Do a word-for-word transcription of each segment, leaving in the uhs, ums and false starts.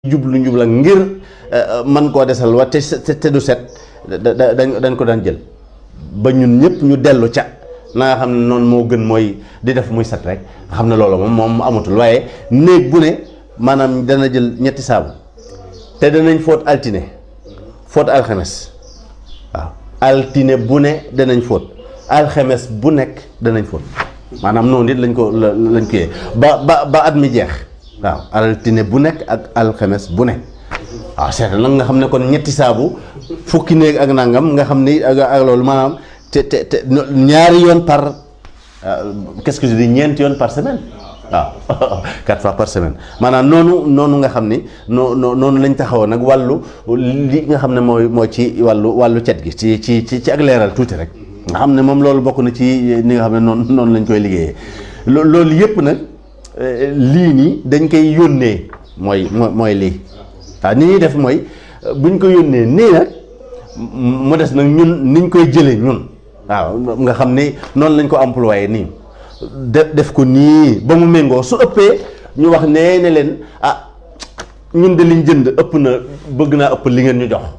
jublu njubla ngir man koo desal wa te te du set dañ dañ ko daan jël ba ñun ñëpp ñu dellu ca na nga xam ne noonu moo gën mooy di def muy set rek nga xam ne loolu moom moom amatul waaye néeg bu ne maanaam dana jël ñetti saabu te danañ fóot altine fóot alxames waaw altine bu ne danañ fóot alxames bu nekk danañ fóot maanaam noonu it lañ ko lañ ko yee ba ba ba at mi jeex waaw altine bu nekk ak alxames bu ne waaw seet nag nga xam ne kon ñetti saabu fukki néeg ak nangam nga xam ni ak ak loolu maanaam te te te ñaari yoon par qu'est-ce que je dis ñeenti yoon par semaine waaw quatre fois par semaine maanaam noonu noonu nga xam ni noo noonu lañ taxawoon nag wàllu li nga xam ne mooy mooy ci wàllu wàllu cet gi ci ci ci ci ak leeral tuuti rek nga xam ne moom loolu bokk na ci ni nga xam ne noonu noonu lañ koy liggéeyee loolu yëpp nag lii nii dañ koy yónnee mooy mooy lii waaw ni ñuy def mooy buñ ko yónnee nii nag mu des nag ñun niñ koy jëlee ñun waaw nga xam ni noonu lañ ko employé nii def def ko nii ba mu méngoo su ëppee ñu wax nee ne leen ah ñun de liñ jënd ëpp na bëgg naa ëpp li ngeen ñu jox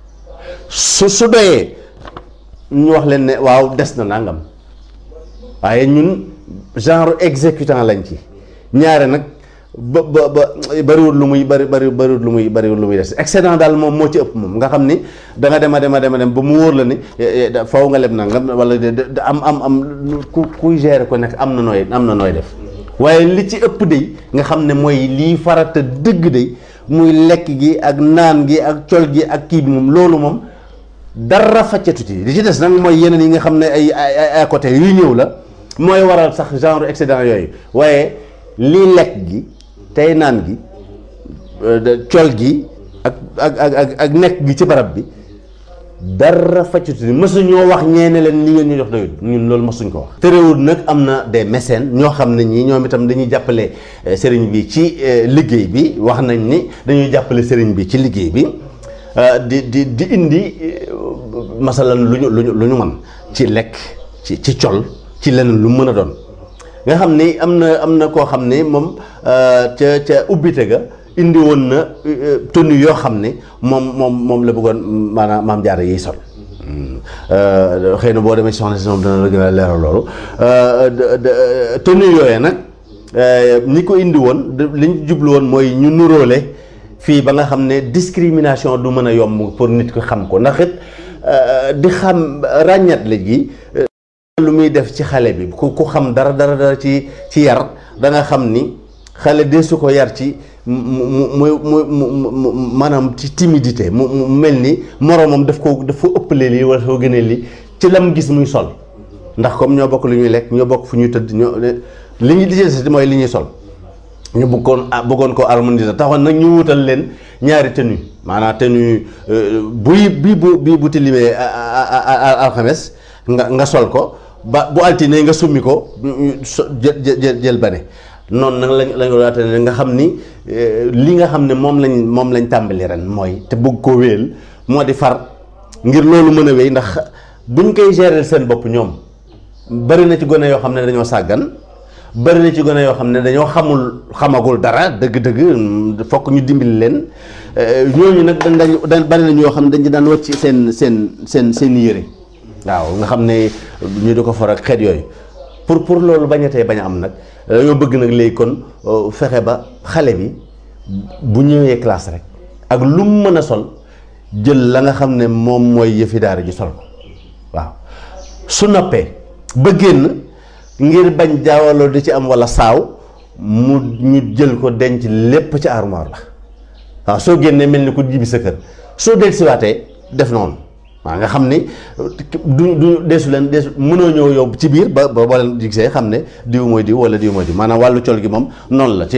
su su doyee ñu wax leen ne waaw des na nangam waaye ñun genre exécutant lañ ci ñaare nag ba ba ba bariwul lu muy bari bari bariwul lu muy bariwul lu muy des excédent daal moom moo ci ëpp moom nga xam ni da nga dem a dem a dem a dem ba mu wóor la ni faw nga leb nangam wala am am am ku kuy gérer ko nekk am na nooy am na nooy def waaye li ci ëpp day nga xam ne mooy lii farata dëgg day muy lekk gi ak naan gi ak col gi ak kii bi moom loolu moom dara faccatu ci li ci des nag mooy yeneen yi nga xam ne ay ay à côté yuy ñëw la mooy waral sax genre excédent yooyu waaye lii lekk gi tey naan gi col gi ak ak ak ak nekk gi ci barab bi dara faccatu ni mësuñoo wax ñeene leen li ngeen ñu jox doyul ñun loolu mësuñ ko wax. terewul nag am na des mécènes ñoo xam ne ñii ñoom itam dañuy jàppale sëriñ bi ci liggéey bi wax nañ ni dañuy jàppale sëriñ bi ci liggéey bi di di di indi masalan lu ñu lu ñu lu ñu mën ci lekk ci ci col ci leneen lu mën a doon. nga xam ni am na am na koo xam ne moom ca ca ubbite ga indi woon na tenue yoo xam ne moom moom moom la bëggoon maanaam maam jaara yiy sol xëy na boo demee ci soxna si moom dana la gën a leeral loolu tenue yooyee nag ñi ko indi woon li ñu jublu woon mooy ñu nuróole fii ba nga xam ne discrimination du mën a yomb pour nit ko xam ko ndax it di xam ràññat la gi lu muy def ci xale bi ku ku xam dara dara dara ci ci yar da nga xam ni xale de su ko yar ci mu mu mu maanaam ci timidité mu mu mel ni moroomam daf ko daf ko ëppalee lii wala soo gënee lii ci lam gis muy sol ndax comme ñoo bokk lu ñuy lekk ñoo bokk fu ñuy tëdd ñoo li ñuy lijjanti mooy li ñuy sol ñu bëggoon bëggoon ko harmoniser taxoon nag ñu wutal leen ñaari tenue maanaam tenue buy bii bu bii bu tilimee alxames nga nga sol ko ba bu altine nga summi ko jël jël jël bane noonu nag lañ lañ ko laata ne nga xam ni li nga xam ne moom lañ moom lañ tàmbali ren mooy te bëgg ko wéel moo di far ngir loolu mën a wéy ndax buñ koy gérer seen bopp ñoom bari na ci gone yoo xam ne dañoo sàggan bari na ci gone yoo xam ne dañoo xamul xamagul dara dëgg-dëgg fokk ñu dimbali leen ñooñu nag dañ dañ bari na ñoo xam ne dañ ci daan wàcc seen seen seen seen yére waaw nga xam ne ñu di ko for ak xeet yooyu pour pour loolu bañatee bañ a am nag dañoo bëgg nag léegi kon fexe ba xale bi bu ñëwee classe rek ak lu mu mën a sol jël la nga xam ne moom mooy yëfi daara ji sol ko waaw su noppee ba génn ngir bañ jaawaloo di ci am walla saaw mu ñu jël ko denc lépp ci armoire la waaw soo génnee mel ni ku jibi sa kër soo dellusiwaatee def noonu waaw nga xam ni du du deesu leen deesu mënoo ñëw yow ci biir ba ba boo leen gisee xam ne diw mooy diw wala diw mooy diw maanaam wàllu col gi moom noonu la te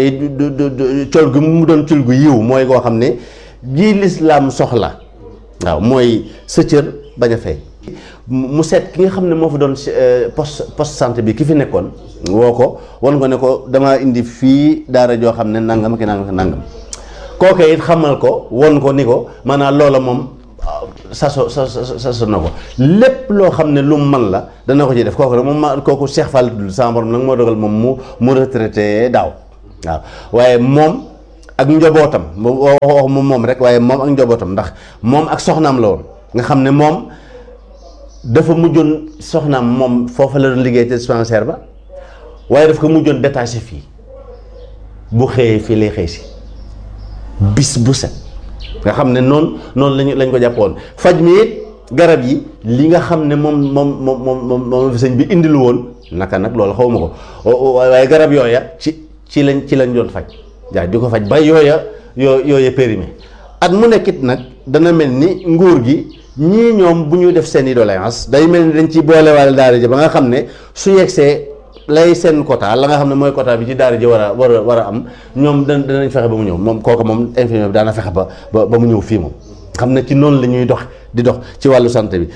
col gi mu doon col gu yiw mooy koo xam ne ji lislaam soxla waaw mooy sa cër bañ a fay mu seet ki nga xam ne moo fa doon poste poste santé bi ki fi nekkoon woo ko wan ko ne ko damaa indi fii daara joo xam ne nangam ki nangam ki nangam kooke it xamal ko won ko ni ko maanaam loola moom saso sa saso na ko lépp loo xam ne lu mu man la dana ko ci def kooku nag moom ma kooku Cheikh Fall sama borom nag moo dogal moom mu mu retraité daaw waaw waaye moom ak njabootam wax moom moom rek waaye moom ak njabootam ndax moom ak soxnaam la woon nga xam ne moom dafa mujjoon soxnaam moom foofa la doon liggéey te dispensaire ba waaye daf ko mujjoon détaché fii bu xëyee fii lay xëy si bis bu set nga xam ne noonu noonu lañu lañ ko jàppoon faj mi it garab yi li nga xam ne moom moom moom moom moom sëñ bi indilu woon naka nag loolu xaw ma ko waaye garab yooya ci ci lañ ci lañ doon faj waaw di ko faj ba yooya yoo yooya périmé at mu nekkit nag dana mel ni nguur gi ñii ñoom bu ñu def seen i doléance day mel ni dañ ci boolewaale daara ji ba nga xam ne su yegsee lay seen quota la nga xam ne mooy quota bi ci daara ji war a war a war a am ñoom da danañ fexe ba mu ñëw moom kooku moom infirmier bi daana fexe ba ba ba mu ñëw fii moom xam ne ci noonu la ñuy dox di dox ci wàllu santé bi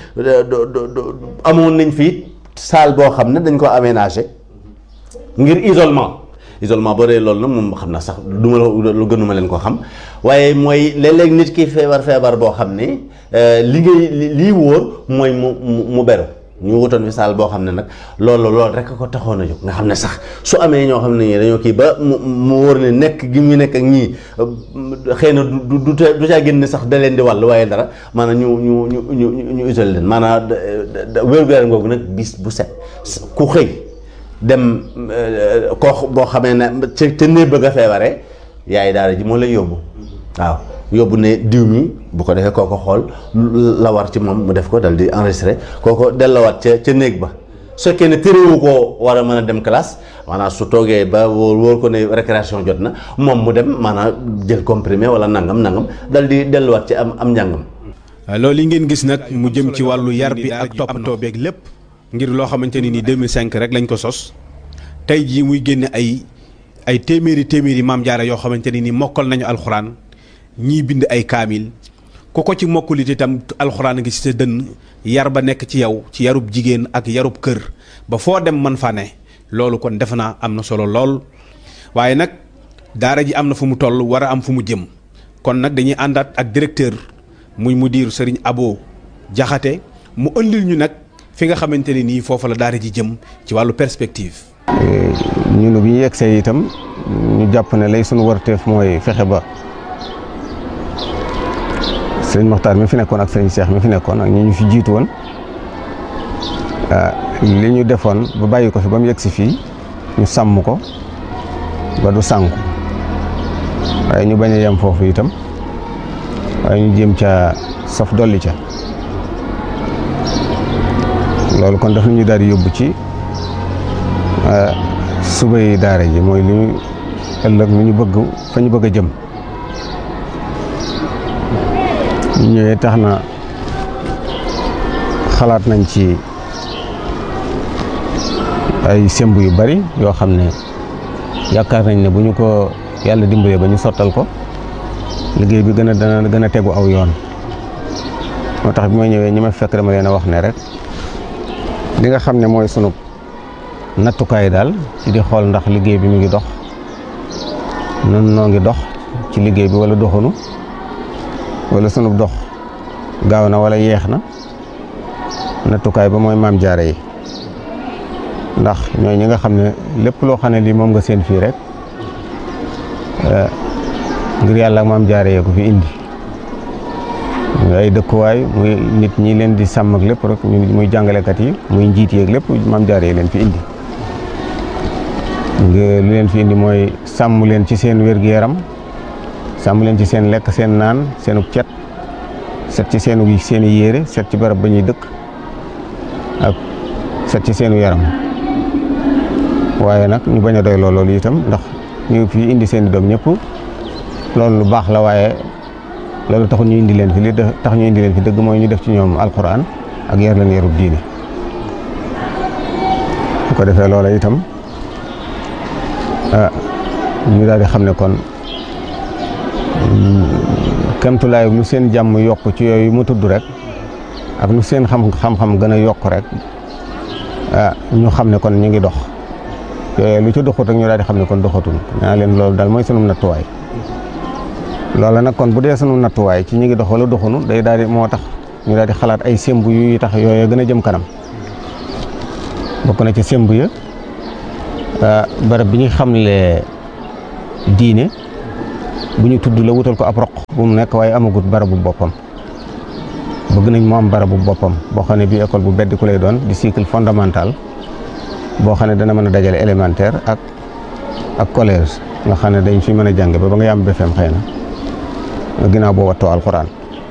amoon nañ fii salle boo xam ne dañ ko aménagé ngir isolement isolement boo dee loolu nag moom xam naa sax du ma la lu gënuma leen ko xam waaye mooy léeg-léeg nit ki feebar feebar boo xam ne li ngay lii wóor mooy mu mu beru ñu wutoon fi saal boo xam ne nag loolu loolu rek ko taxoon a jóg nga xam ne sax su amee ñoo xam ne ñii dañoo kii ba mu mu wóor ne nekk gi ñu nekk ak ñii xëy na du du du caa génn sax da leen di wàll waaye dara maanaam ñu ñu ñu ñu ñu isolé leen maanaam wér-gu-yaram googu nag bis bu set ku xëy dem koo boo xamee ne ca ca néeg bëgg a feebaree yaay daara ji moo lay yóbbu waaw. yóbbu ne diw mi bu ko defee kooko xool la war ci moom mu def ko dal di enregistré kooko dellowaat ca ca néeg ba su fekkee ne téréwu koo war a mën a dem classe maanaam su toogee ba wóor wóor ko ne récréation jot na moom mu dem maanaam jël comprimé wala nangam nangam dal di delluwaat ci am am njàngam. loolu yi ngeen gis nag mu jëm ci wàllu yar bi ak toppatoo beeg lépp ngir loo xamante ni nii deux mille cinq rek lañ ko sos tey jii muy génne ay ay téeméeri téeméeri maam jaara yoo xamante ni nii mokkal nañu alxuraan. ñii bind ay kaamil ku ko ci mokkulit itam alxuraan ngi ci sa dënn yar ba nekk ci yow ci yarub jigéen ak yarub kër ba foo dem man fa ne loolu kon defe naa am na solo lool waaye nag daara ji am na fu mu toll war a am fu mu jëm kon nag dañuy àndaat ak directeur muy mudir Serigne Abo Jaxate mu ëndil ñu nag fi nga xamante ne nii foofu la daara ji jëm ci wàllu perspective. ñun bi ñu yegsee itam ñu jàpp ne lay sunu warteef mooy fexe ba. sëriñ Moxtaar mi fi nekkoon ak sëriñ Cheikh mi fi nekkoon ak ñi ñu fi jiitu woon li ñu defoon ba bàyyi ko fi ba mu yegg si fii ñu sàmm ko ba du sànku waaye ñu bañ a yem foofu itam waaye ñu jéem ca saf dolli ca loolu kon daf ñu daal di yóbbu ci subay daara ji mooy li ñu ëllëg lu ñu bëgg fa ñu bëgg a jëm ñu ñëwee tax na xalaat nañ ci ay semb yu bari yoo xam ne yaakaar nañ ne bu ñu ko yàlla dimbalee ba ñu sottal ko liggéey bi gën a dana gën a tegu aw yoon moo tax bi ma ñëwee ñi ma fekk dama leen a wax ne rek li nga xam ne mooy sunu nattukaay daal ci di xool ndax liggéey bi mu ngi dox nun noo ngi dox ci liggéey bi wala doxunu wala sunu dox gaaw na wala yeex na nattukaay ba mooy maam jaare yi ndax ñooy ñi nga xam ne lépp loo xam ne lii moom nga seen fii rek ngir yàlla ak maam jaare yee ko fi indi ay dëkkuwaay muy nit ñi leen di sàmm ak lépp rek muy jàngalekat yi muy njiit yeeg lépp maam jaare yi leen fi indi li leen fi indi mooy sàmm leen ci seen wér-gu-yaram sàmm leen ci seen lekk seen naan seenu cet set ci seenu seeni yére set ci barab ba ñuy dëkk ak set ci seenu yaram waaye nag ñu bañ a doy loolu itam ndax ñu fi indi seeni doom ñëpp loolu lu baax la waaye loolu taxul ñu indi leen fi li tax ñu indi leen fi dëgg mooy ñu def ci ñoom alquran ak yar leen yarub diine bu ko defee loola itam ah ñu daal di xam ne kon kemtulaay lu seen jàmm yokk ci yooyu mu tudd rek ak lu seen xam xam-xam gën a yokk rek ah ñu xam ne kon ñu ngi dox yooyu lu ci doxut rek ñu daal di xam ne kon doxatul naa leen loolu daal mooy sunu nattuwaay loola nag kon bu dee sunu nattuwaay ci ñu ngi dox wala doxunu day daal di moo tax ñu daal di xalaat ay semb yu tax yooyu gën a jëm kanam bokk na ci semb ya barab bi ñuy xamle diine bu ñu tudd la wutal ko ab roq bu mu nekk waaye amagut barabu boppam bëgg nañ mu am barabu boppam boo xam ne bii école bu beddi ku lay doon di cycle fondamental boo xam ne dana mën a dajale élémentaire ak ak collège nga xam ne dañ fi mën a jàng ba ba nga yam B F E M xëy na ginnaaw boo wattoo alxuraan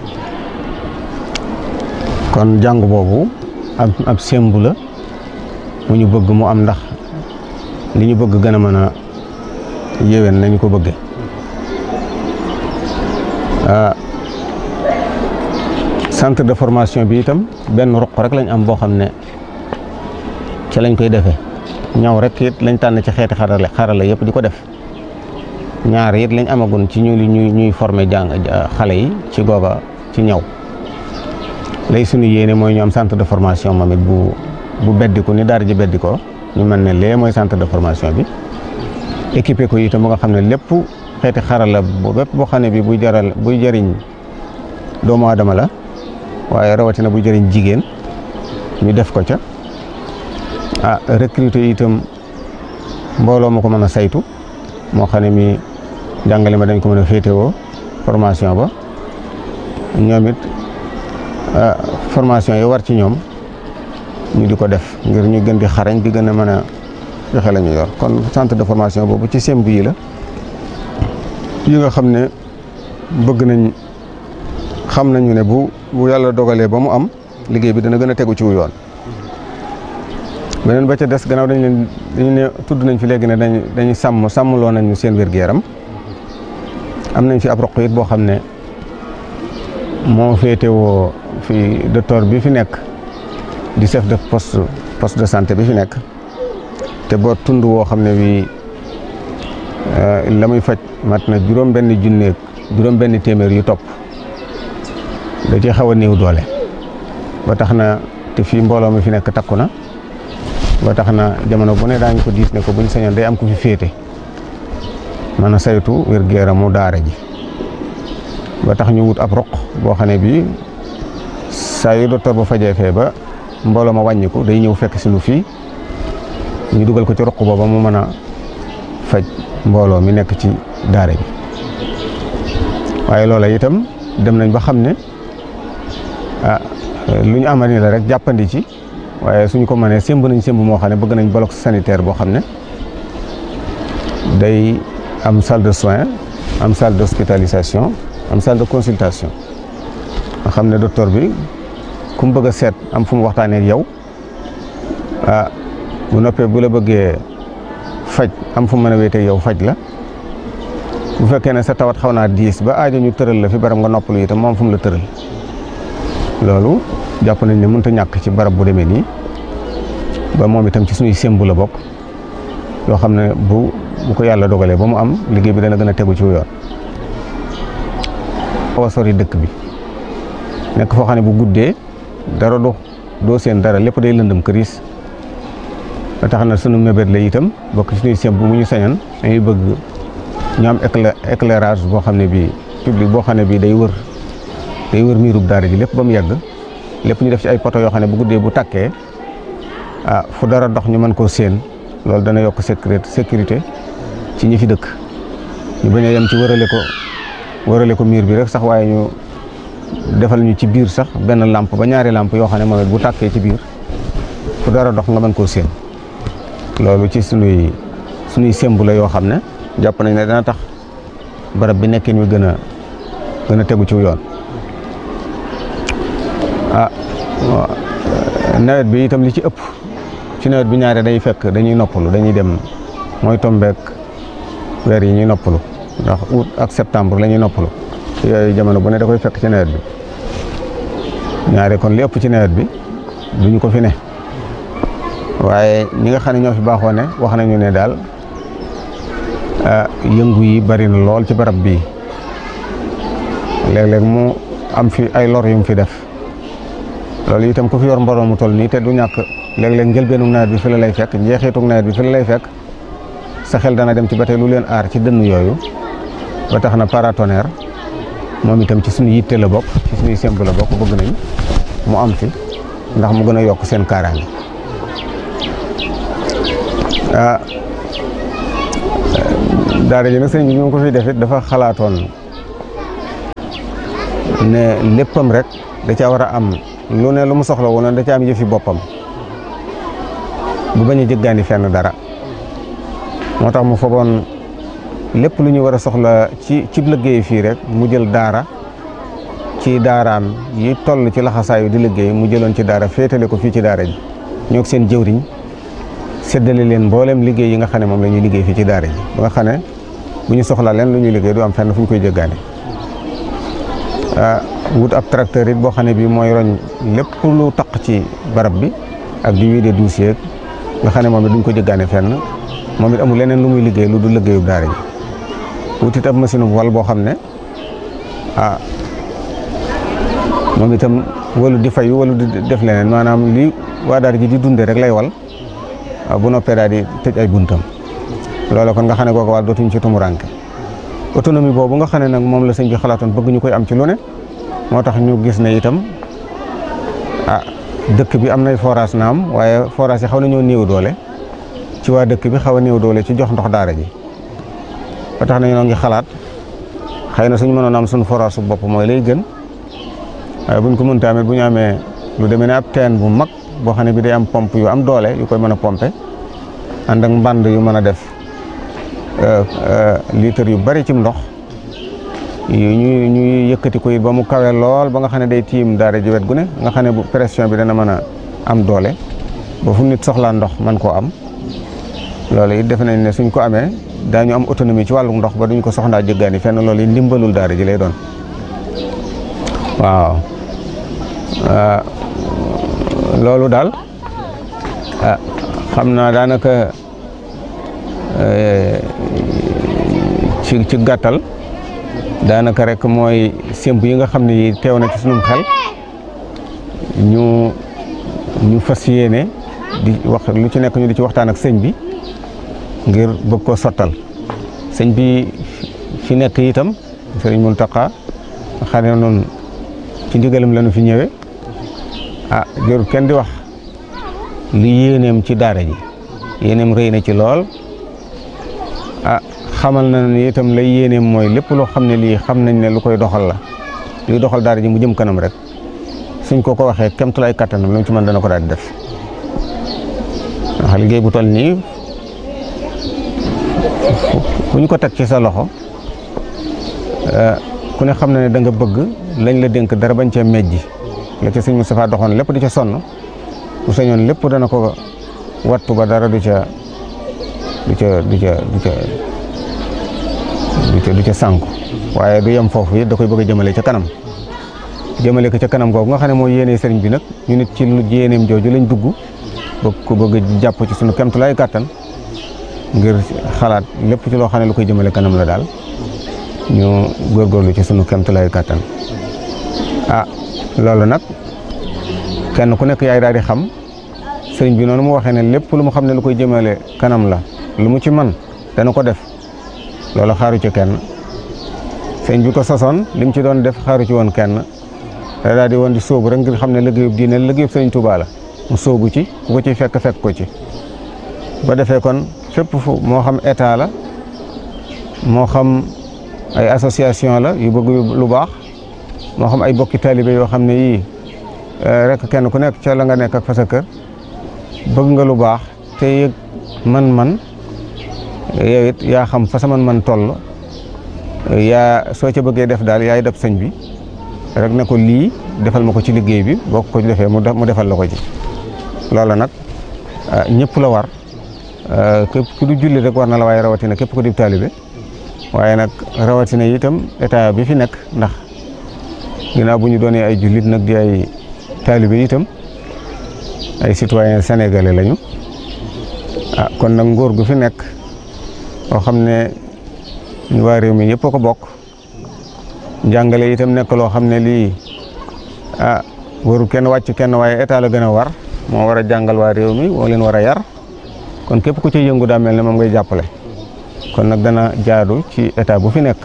kon jàng boobu ab ab sembu la mu ñu bëgg mu am ndax li ñu bëgg gën a mën a yéwén nañu ko bëggee centre de formation bi itam benn ruq rek lañ am boo xam ne ci lañ koy defee ñaw rek it lañ tànn ci xeeti xarala xarala yëpp di ko def ñaar it lañ amagun ci ñu ñuy ñuy former jàng xale yi ci googa ci ñaw lay suñu yéene mooy ñu am centre de formation moom it bu bu beddiku ni daara ji beddi ko ñu mën ne lee mooy centre de formation bi équipé ko itam ba nga xam ne lépp xeeti xarala bu bépp boo xam ne bi buy jaral buy jëriñ doomu aadama la waaye rawatina buy jëriñ jigéen ñu def ko ca ah recruter itam mbooloo ma ko mën a saytu moo xam ne mi jàngale ma dañ ko mën a féetewoo formation ba ñoom it formation yi war ci ñoom ñu di ko def ngir ñu gën di xarañ di gën a mën a joxe la ñu yor kon centre de formation boobu ci semb yi la yi nga xam ne bëgg nañ xam nañu ne bu bu yàlla dogalee ba mu am liggéey bi dana gën a tegu ci wu yoon beneen ba ca des gannaaw dañ leen dañu ne tudd nañ fi léegi ne dañ dañuy sàmm sàmmloo nañu seen wér-gu-yaram am nañ fi ab roq it boo xam ne moo féetewoo fi docteur bi fi nekk di chef de poste poste de santé bi fi nekk te boo tund woo xam ne bii la muy faj mat na juróom benn junneeg juróom benn téeméer yu topp da ci xaw a néew doole ba tax na te fii mbooloo mi fi nekk takku na ba tax na jamono bu ne daañu ko diis ne ko buñ sañoon day am ku fi féete mën a saytu wér-gu-yaramu daara ji ba tax ñu wut ab roq boo xam ne bii saa yu docteur ba fajee fee ba mbooloo ma wàññiku day ñëw fekk si nu fii ñu dugal ko ci roq booba mu mën a faj mbooloo mi nekk ci daara bi waaye loola itam dem nañ ba xam ne ah lu ñu amani la rek jàppandi ci waaye suñu ko mënee sémb nañ sémb moo xam ne bëgg nañ bloc sanitaire boo xam ne day am salle de soins am salle d'hospitalisation am salle de consultation nga xam ne docteur bi ku mu bëgg a seet am fu mu waxtaanee ak yow ah bu noppee bu la bëggee faj am fu mu mën a wéetee yow faj la bu fekkee ne sa tawat xaw naa diis ba aajo ñu tëral la fi barab nga noppalu itam moom fu mu la tëral loolu jàpp nañ ne mënut a ñàkk ci barab bu demee nii ba moom itam ci suñuy sémbu la bokk yoo xam ne bu bu ko yàlla dogalee ba mu am liggéey bi dana gën a tegu ci yoon. xaw a sori dëkk bi nekk foo xam ne bu guddee dara do doo seen dara lépp day lëndëm këriis ba tax na sunu mébét la itam bokk ci suñuy sémbu mu ñu sañoon dañuy bëgg ñu am éclairage boo xam ne bii public boo xam ne bii day wër day wër miirub daara ji lépp ba mu yegg lépp ñu def ci ay poto yoo xam ne bu guddee bu tàkkee ah fu dara dox ñu mën koo séen loolu dana yokk sécurité sécurité ci ñi fi dëkk ñu bañ a yem ci wërale ko wërale ko miir bi rek sax waaye ñu defal ñu ci biir sax benn lampe ba ñaari lampe yoo xam ne moom it bu tàkkee ci biir fu dara dox nga mën koo séen loolu ci sunuy sunuy sembu la yoo xam ne jàpp nañ ne dana tax barab bi nekkin wi gën a gën a tegu ci yoon ah nawet bi itam li ci ëpp ci nawet bi ñaare day fekk dañuy noppalu dañuy dem mooy tombeek weer yi ñuy noppalu ndax août ak septembre la ñuy noppalu yooyu jamono bu ne da koy fekk ci nawet bi ñaare kon li ëpp ci nawet bi duñu ko fi ne waaye ñi nga xam ne ñoo fi baaxoo ne wax nañu ne daal yëngu yi bari na lool ci barab bii léeg-léeg mu am fi ay lor yu mu fi def loolu itam ku fi yor mbooloo mu toll nii te du ñàkk léeg-léeg njëlbeenu nawet bi fi la lay fekk njeexitug nawet bi fi la lay fekk sa xel dana dem ci ba tey lu leen aar ci dënn yooyu ba tax na paratonnerre moom itam ci suñu yitte la bokk ci suñuy semb la bokk bëgg nañ mu am fi ndax mu gën a yokk seen kaaraange daara ji nag sëñ bi ñu ko fi def it dafa xalaatoon ne léppam rek da caa war a am lu ne lu mu soxla woon da ca am yëfi boppam bu bañ a jëggaani fenn dara moo tax mu fogoon lépp lu ñu war a soxla ci cib liggéey fii rek mu jël daara ci daaraam yi toll ci laxasaayu di liggéey mu jëloon ci daara féetale ko fii ci daara ji ñoo ak seen jëwriñ séddale leen mboolem liggéey yi nga xam ne moom la ñuy liggéey fii ci daara ji ba nga xam ne bu ñu soxlaa leen lu ñuy liggéey du am fenn fu ñu koy jëggaane wut ab tracteur it boo xam ne bii mooy roñ lépp lu taq ci barab bi ak di wiide dossier nga xam ne moom it duñ ko jëggaane fenn moom it amul leneen lu muy liggéey lu du liggéeyub daara ji wut it ab machine bu wal boo xam ne ah moom itam walu di fayu walu di def leneen maanaam li waa daara ji di dunde rek lay wal bu noppee daal di tëj ay buntam loolu kon nga xam ne kooku wàll dootuñ ci tumuranke autonomie boobu nga xam ne nag moom la sëñ bi xalaatoon bëgg ñu koy am ci lu ne moo tax ñu gis ne itam ah dëkk bi am nay forage naam waaye forage yi xaw nañoo néew doole ci waa dëkk bi xaw a néew doole ci jox ndox daara ji ba tax na ñoo ngi xalaat xëy na suñu mënoon am suñu forage su bopp mooy lay gën waaye buñ ko mënta amee bu ñu amee lu demee ne ab teen bu mag boo xam ne bi day am pompe yu am doole yu koy mën a pompe ànd ak mbànd yu mën a def litre yu bari cim ndox yu ñuy ñuy yëkkati ko it ba mu kawe lool ba nga xam ne day tiim daara ji wet gu ne nga xam ne bu pression bi dana mën a am doole ba fu nit soxlaa ndox man koo am loolu it defe nañ ne suñ ko amee daañu am autonomie ci wàllu ndox ba duñ ko soxnaa jëggaani fenn loolu it ndimbalul daara ji lay doon waaw loolu daal ah xam naa daanaka ci ci gàttal daanaka rek mooy sémb yi nga xam ne yi teew na ci sunum xel ñu ñu fas yéene di wax lu ci nekk ñu di ci waxtaan ak sëñ bi ngir bëgg ko sottal sëñ bi fi nekk itam sëriñ Muntaxa xam ne noonu ci ndigalam lañu fi ñëwee ah jërul kenn di wax li yéeneem ci daara ji yéeneem rëy na ci lool ah xamal na ne itam lay yéeneem mooy lépp loo xam ne lii xam nañ ne lu koy doxal la luy doxal daara ji mu jëm kanam rek suñ ko ko waxee kemtulaay kattanam lu mu ci mën dana ko daal di def ndax liggéey bu toll nii ku ñu ko teg ci sa loxo ku ne xam na ne da nga bëgg lañ la dénk dara bañ cee mejji la ca sëñ Moustapha doxoon lépp di ca sonn bu sañoon lépp dana ko wattu ba dara du ca du ca du ca du ca du ca du ca sànku waaye du yem foofu it da koy bëgg a jëmale ca kanam jëmale ko ca kanam googu nga xam ne mooy yéene sëriñ bi nag ñu nit ci lu yéeneem jooju lañ dugg bëgg ko bëgg jàpp ci sunu kemtulaay kàttan ngir xalaat lépp ci loo xam ne lu koy jëmale kanam la daal ñu góorgóorlu ci sunu kemtulaay kàttan ah loolu nag kenn ku nekk yaay daal di xam sëriñ bi noonu mu waxee ne lépp lu mu xam ne lu koy jëmale kanam la lu mu ci man dana ko def loolu xaaru ci kenn sëriñ bi ko sosoon li mu ci doon def xaaru ci woon kenn da daal di woon di sóobu rek ngir xam ne liggéeyub diine liggéeyub sëriñ Tuubaa la mu sóobu ci ku ko ci fekk fekk ko ci ba defee kon fépp fu moo xam état la moo xam ay association la yu bëgg lu baax moo xam ay bokki taalibe yoo xam ne yii rek kenn ku nekk ca la nga nekk ak fa sa kër bëgg nga lu baax te yëg man-man yow it yaa xam fa sa man-man toll yaa soo ca bëggee def daal yaay def sëñ bi rek ne ko lii defal ma ko ci liggéey bi boo ko ci defee mu defal la ko ci loola nag ñëpp la war képp ku du julli rek war na la waaye rawatina képp ku di taalibe waaye nag rawatina itam état bi fi nekk ndax ginnaaw bu ñu doonee ay jullit nag di ay taalibe itam ay citoyen sénégalais lañu ah kon nag ngóor gu fi nekk boo xam ne ñu waa réew mi ñëpp a ko bokk njàngale itam nekk loo xam ne lii ah waru kenn wàcc kenn waaye état la gën a war moo war a jàngal waa réew mi moo leen war a yar kon képp ku ci yëngu daa mel ne moom ngay jàppale kon nag dana jaadu ci état bu fi nekk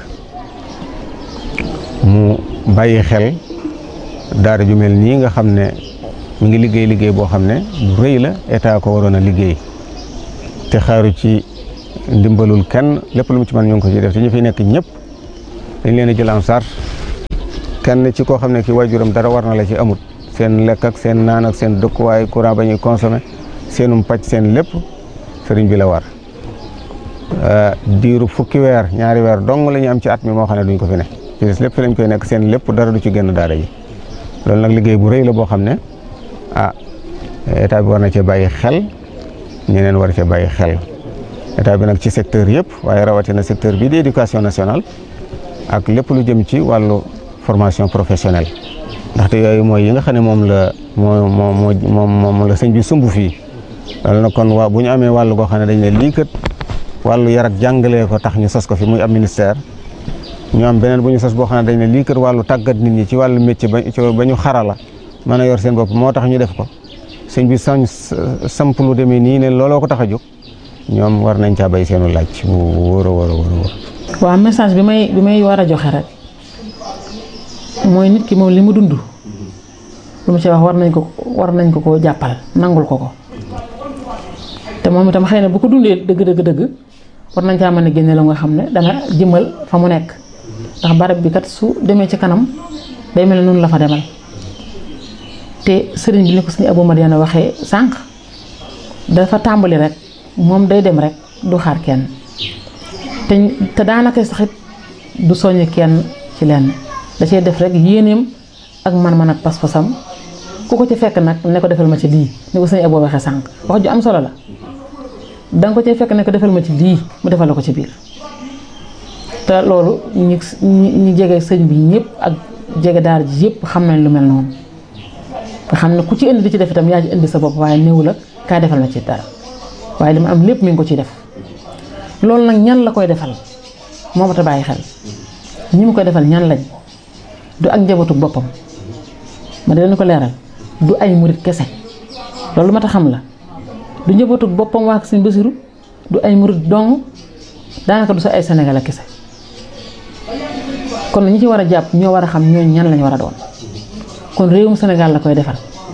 mu bàyyi xel daara ju mel nii nga xam ne mi ngi liggéey liggéey boo xam ne bu rëy la état ko waroon a liggéey te xaaru ci ndimbalul kenn lépp lu mu ci mën ñu ngi ko ciy def te ñu fi nekk ñëpp dañ leen a jël en charge kenn ci koo xam ne ki waajuram dara war na la ci amut seen lekk ak seen naan ak seen dëkkuwaay courant ba ñuy consommé seenum pàcc seen lépp sëriñ bi la war diiru fukki weer ñaari weer dong la ñu am ci at mi moo xam ne duñ ko fi ne ci des lépp fi lañ koy nekk seen lépp dara du ci génn daara ji loolu nag liggéey bu rëy la boo xam ne ah état bi war na cee bàyyi xel ñeneen war cee bàyyi xel état bi nag ci secteur yëpp waaye rawatina secteur bii di éducation nationale ak lépp lu jëm ci wàllu formation professionnelle ndaxte yooyu mooy yi nga xam ne moom la moo moo moo moom la sëñ bi sumb fii loolu nag kon waa bu ñu amee wàllu goo xam ne dañ ne lii kat wàllu yar ak jàngalee ko tax ñu sos ko fi muy ab ministère ñu am beneen bu ñu sos boo xam ne dañ ne lii kat wàllu tàggat nit ñi ci wàllu métier ba ba ñu xarala mën a yor seen bopp moo tax ñu def ko sëñ bi sañ samp lu demee nii ne looloo ko tax a jóg ñoom war nañ caa bay seenu laaj bu wóor a wóor a wóor. waaw message bi may bi may war a joxe rek mooy nit ki moom li mu dund lu mu ci wax war nañ ko war nañ ko koo jàppal nangul ko ko te moom itam xëy na bu ko dundee dëgg dëgg dëgg war nañ caa mën a génne la nga xam ne dana jëmal fa mu nekk ndax barab bi kat su demee ci kanam day mel ne noonu la fa demal te sëriñ bi ni ko suñu Abou Madiana waxee sànq dafa tàmbali rek moom day dem rek du xaar kenn te te daanaka saxit du soññ kenn ci lenn da cee def rek yéeneem ak man-man ak pas-pasam ku ko ci fekk nag ne ko defal ma ci lii ni ko suñu Abou waxee sànq wax ju am solo la danga ko ci fekk ne ko defal ma ci lii mu defal la ko ci biir te loolu ñi ñi jege sëñ bi ñëpp ak jege daara ji yëpp xam nañ lu mel noonu nga xam ne ku ci indi di ci def itam yaa ci indi sa bopp waaye néew la kaay defal ma ci dara waaye li mu am lépp mi ngi ko ciy def loolu nag ñan la koy defal moo ma ta bàyyi xel ñi mu koy defal ñan lañ du ak njabootu boppam ma di leen ko leeral du ay murit kese loolu ma ta xam la du njabootu boppam waa Sëñ Basiru du ay murit dong daanaka du sa ay Sénégalais kese kon ñi ci war a jàpp ñoo war a xam ñooñu ñan lañ war a doon kon réewum Sénégal la koy defal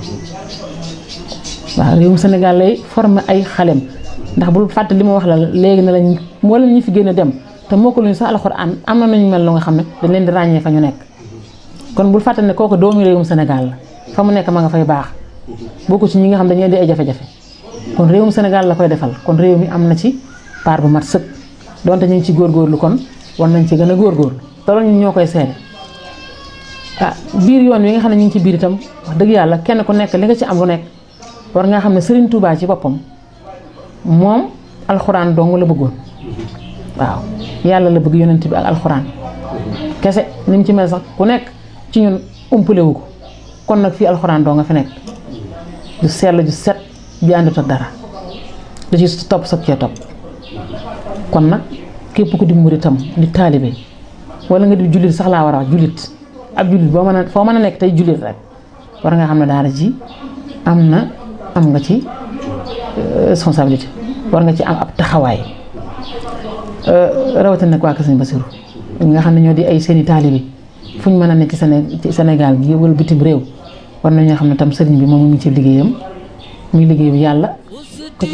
waaw réewum Sénégal lay former ay xalem ndax bul fàtte li ma wax la léegi ne lañ moo leen ñu fi génn dem te moo ko luñu sax alxuraan am na nañu mel lu nga xam ne dañ leen di ràññee fa ñu nekk kon bul fàtte ne kooku doomi réewum Sénégal la fa mu nekk ma nga fay baax bokku ci ñi nga xam dañu leen di ay jafe-jafe kon réewum Sénégal la koy defal kon réew mi am na ci part bu mat sëkk donte ñu ngi ci góorgóorlu kon war nañ ci gën a góorgóorlu te loolu ñun ñoo koy seede ah biir yoon wi nga xam ne ñu ngi ci biir itam wax dëgg yàlla kenn ku nekk li nga ci am lu nekk war nga xam ne Serigne Touba ci boppam moom alxuraan dong la bëggoon waaw yàlla la bëgg yonent bi ak alxuraan kese ni mu ci mel sax ku nekk ci ñun umpale wu ko kon nag fii alxuraan doo nga fi nekk ju sell ju set bi àndut ak dara da ci topp soog cee topp kon nag képp ku di muritam di taalibe wala nga di jullit sax laa war a wax jullit ab jullit boo mën a foo mën a nekk tey jullit rek war nga xam ne daara ji am na am nga ci responsabilité war nga ci am ab taxawaay rawatina nag waa Kër Sëñ Basiru nga xam ne ñoo di ay seeni taalibe fu ñu mën a nekk ci Séné ci Sénégal gi wala bitim réew war nañoo xam ne tam sëriñ bi moom mu ngi ci liggéeyam muy liggéeyu yàlla